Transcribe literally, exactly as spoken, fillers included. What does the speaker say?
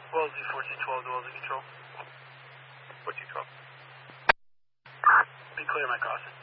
Wellesley fourteen twelve to Wellesley Control. fourteen twelve. Be clear, my crossing.